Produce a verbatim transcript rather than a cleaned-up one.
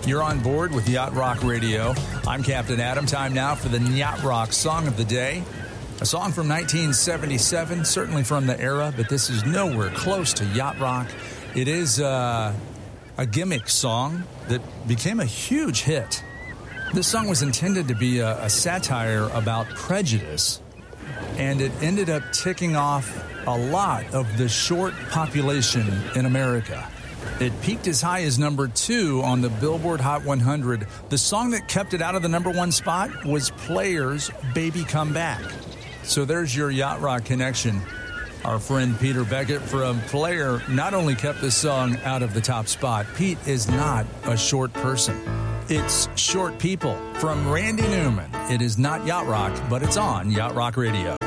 You're on board with Yacht Rock Radio. I'm Captain Adam. Time now for the Yacht Rock Song of the Day. A song from nineteen seventy-seven, certainly from the era, but this is nowhere close to yacht rock. It is uh, a gimmick song that became a huge hit. This song was intended to be a, a satire about prejudice, and it ended up ticking off a lot of the short population in America. It peaked as high as number two on the Billboard Hot one hundred. The song that kept it out of the number one spot was Players' Baby Come Back. So there's your Yacht Rock connection. Our friend Peter Beckett from Player not only kept this song out of the top spot, Pete is not a short person. It's Short People from Randy Newman. It is not Yacht Rock, but it's on Yacht Rock Radio.